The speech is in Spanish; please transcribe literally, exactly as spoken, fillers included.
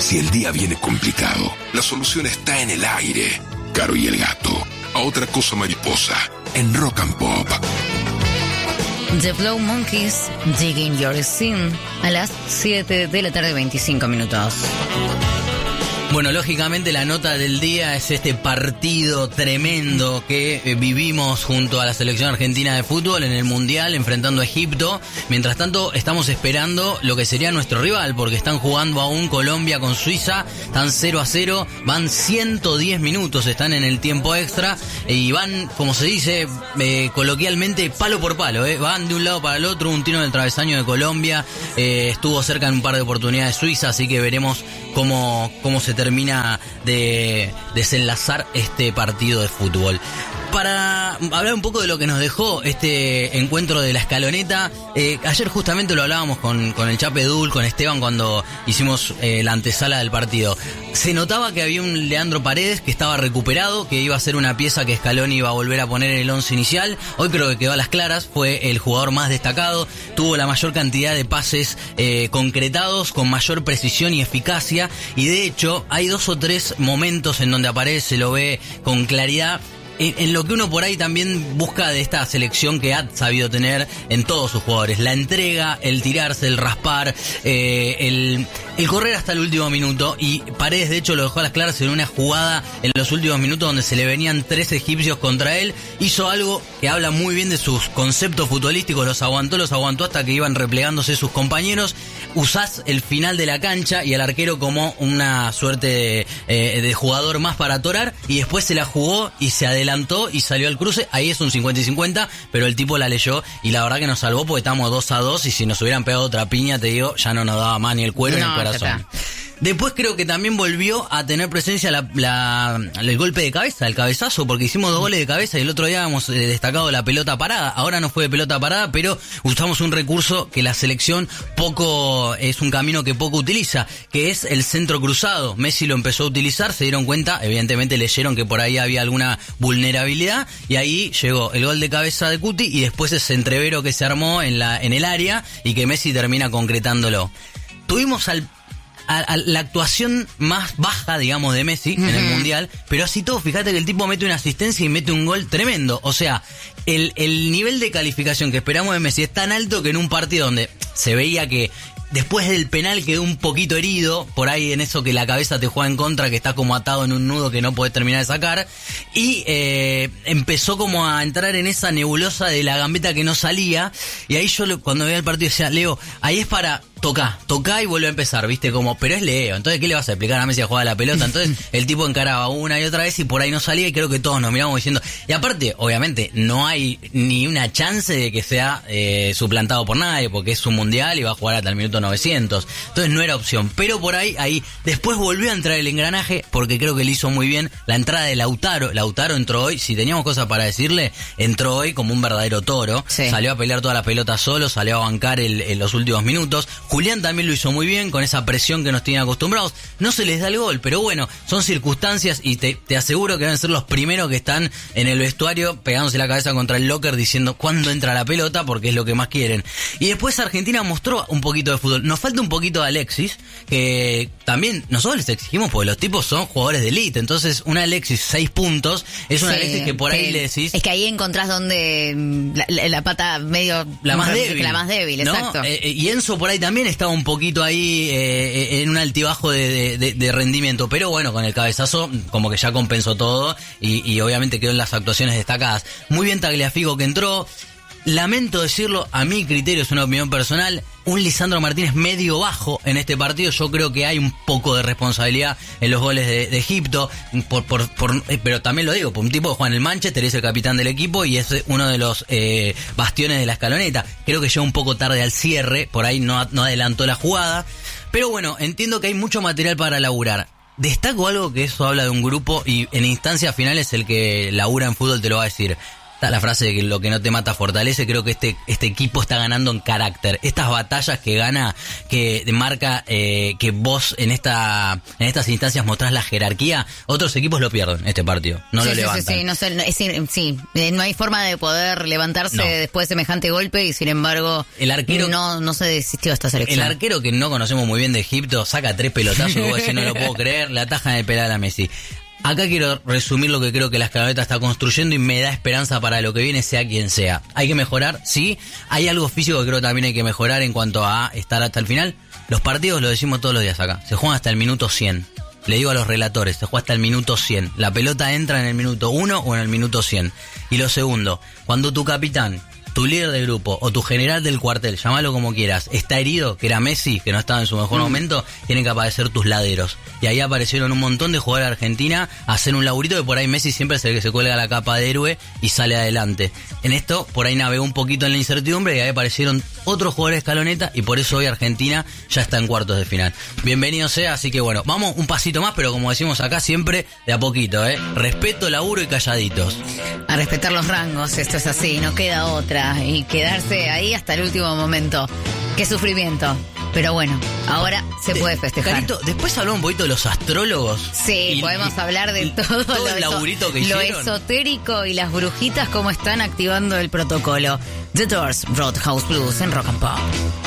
Si el día viene complicado, la solución está en el aire. Caro y el Gato. A otra cosa mariposa. En Rock and Pop. The Flow Monkeys, Digging Your Sin, a las siete de la tarde, veinticinco minutos. Bueno, lógicamente la nota del día es este partido tremendo que eh, vivimos junto a la selección argentina de fútbol en el Mundial enfrentando a Egipto. Mientras tanto estamos esperando lo que sería nuestro rival, porque están jugando aún Colombia con Suiza, están cero a cero, van ciento diez minutos, están en el tiempo extra y van, como se dice eh, coloquialmente, palo por palo, eh. van de un lado para el otro, un tiro en el travesaño de Colombia, eh, estuvo cerca en un par de oportunidades Suiza, así que veremos cómo, cómo se termina de desenlazar este partido de fútbol. Para hablar un poco de lo que nos dejó este encuentro de la escaloneta, eh, ayer justamente lo hablábamos con, con el Chape Dul, con Esteban, cuando hicimos eh, la antesala del partido. Se notaba que había un Leandro Paredes que estaba recuperado, que iba a ser una pieza que Scaloni iba a volver a poner en el once inicial. Hoy creo que quedó a las claras, fue el jugador más destacado, tuvo la mayor cantidad de pases eh, concretados, con mayor precisión y eficacia, y de hecho hay dos o tres momentos en donde a Paredes se lo ve con claridad, En, en lo que uno por ahí también busca de esta selección que ha sabido tener en todos sus jugadores. La entrega, el tirarse, el raspar, eh, el, el correr hasta el último minuto. Y Paredes de hecho lo dejó a las claras en una jugada en los últimos minutos donde se le venían tres egipcios contra él. Hizo algo que habla muy bien de sus conceptos futbolísticos. Los aguantó, los aguantó hasta que iban replegándose sus compañeros. Usás el final de la cancha y al arquero como una suerte de, eh, de jugador más para atorar, y después se la jugó y se adelantó y salió al cruce. Ahí es un cincuenta y cincuenta, pero el tipo la leyó y la verdad que nos salvó, porque estamos dos a dos y si nos hubieran pegado otra piña, te digo, ya no nos daba más ni el cuero no, ni el corazón. Después creo que también volvió a tener presencia la, la, el golpe de cabeza, el cabezazo, porque hicimos dos goles de cabeza y el otro día hemos destacado la pelota parada. Ahora no fue de pelota parada, pero usamos un recurso que la selección poco, es un camino que poco utiliza, que es el centro cruzado. Messi lo empezó a utilizar, se dieron cuenta, evidentemente leyeron que por ahí había alguna vulnerabilidad y ahí llegó el gol de cabeza de Cuti y después ese entrevero que se armó en la, en el área y que Messi termina concretándolo. Tuvimos al A, a la actuación más baja, digamos, de Messi uh-huh. en el Mundial, pero así todo, fíjate que el tipo mete una asistencia y mete un gol tremendo. O sea, el, el nivel de calificación que esperamos de Messi es tan alto que en un partido donde se veía que después del penal quedó un poquito herido, por ahí en eso que la cabeza te juega en contra, que está como atado en un nudo que no podés terminar de sacar, y eh, empezó como a entrar en esa nebulosa de la gambeta que no salía, y ahí yo cuando veía el partido decía, Leo, ahí es para tocar, tocar y vuelve a empezar, viste, como, pero es Leo, entonces ¿qué le vas a explicar a Messi a jugar la pelota? Entonces el tipo encaraba una y otra vez y por ahí no salía, y creo que todos nos miramos diciendo, y aparte, obviamente, no hay ni una chance de que sea eh, suplantado por nadie, porque es un mundial y va a jugar hasta el minuto novecientos, entonces no era opción, pero por ahí, ahí, después volvió a entrar el engranaje, porque creo que le hizo muy bien la entrada de Lautaro. Lautaro entró hoy, si teníamos cosas para decirle, entró hoy como un verdadero toro, sí. Salió a pelear toda la pelota solo, salió a bancar el, en los últimos minutos. Julián también lo hizo muy bien, con esa presión que nos tienen acostumbrados. No se les da el gol, pero bueno, son circunstancias y te, te aseguro que van a ser los primeros que están en el vestuario pegándose la cabeza contra el locker diciendo cuándo entra la pelota, porque es lo que más quieren. Y después Argentina mostró un poquito de fútbol. Nos falta un poquito de Alexis, que también nosotros les exigimos porque los tipos son jugadores de élite. Entonces, un Alexis, seis puntos, es un sí, Alexis que por ahí que, le decís... Es que ahí encontrás donde la, la, la pata medio... La más débil. La más débil, ¿no? exacto. Eh, y Enzo por ahí también estaba un poquito ahí eh, en un altibajo de, de, de rendimiento. Pero bueno, con el cabezazo como que ya compensó todo y, y obviamente quedó en las actuaciones destacadas. Muy bien Tagliafico que entró. Lamento decirlo, a mi criterio, es una opinión personal, un Lisandro Martínez medio bajo en este partido. Yo creo que hay un poco de responsabilidad en los goles de, de Egipto, por, por, por, pero también lo digo, por un tipo que juega en el Manchester, es el capitán del equipo y es uno de los eh, bastiones de la escaloneta. Creo que llegó un poco tarde al cierre, por ahí no, no adelantó la jugada, pero bueno, entiendo que hay mucho material para laburar. Destaco algo que eso habla de un grupo y en instancias finales el que labura en fútbol te lo va a decir. Está la frase de que lo que no te mata fortalece. Creo que este este equipo está ganando en carácter. Estas batallas que gana, que marca eh, que vos en esta en estas instancias mostrás la jerarquía, otros equipos lo pierden este partido, no sí, lo sí, levantan. Sí, sí, no, sé, no, es, sí, no hay forma de poder levantarse No. después de semejante golpe y sin embargo El arquero- no, no se desistió esta selección. El arquero que no conocemos muy bien de Egipto saca tres pelotazos y vos decís, no lo puedo creer, le atajan el pedal a Messi. Acá quiero resumir lo que creo que la escaloneta está construyendo y me da esperanza para lo que viene, sea quien sea. Hay que mejorar, sí. Hay algo físico que creo que también hay que mejorar en cuanto a estar hasta el final. Los partidos, lo decimos todos los días acá, se juegan hasta el minuto cien. Le digo a los relatores, se juega hasta el minuto cien. La pelota entra en el minuto uno o en el minuto cien. Y lo segundo, cuando tu capitán, tu líder de grupo o tu general del cuartel, llámalo como quieras, está herido, que era Messi, que no estaba en su mejor momento, tienen que aparecer tus laderos. Y ahí aparecieron un montón de jugadores de Argentina a hacer un laburito que por ahí Messi siempre es el que se cuelga la capa de héroe y sale adelante. En esto, por ahí navegó un poquito en la incertidumbre y ahí aparecieron otros jugadores de escaloneta y por eso hoy Argentina ya está en cuartos de final. Bienvenido sea, así que bueno, vamos un pasito más, pero como decimos acá siempre, de a poquito, ¿eh? Respeto, laburo y calladitos. A respetar los rangos, esto es así, no queda otra. Y quedarse ahí hasta el último momento. Qué sufrimiento. Pero bueno, ahora se puede festejar. Carito, después hablamos un poquito de los astrólogos. Sí, y, podemos y, hablar de y todo, todo lo, el eso, laburito que lo hicieron. esotérico y las brujitas, cómo están activando el protocolo. The Doors, Roadhouse Blues en Rock and Pop.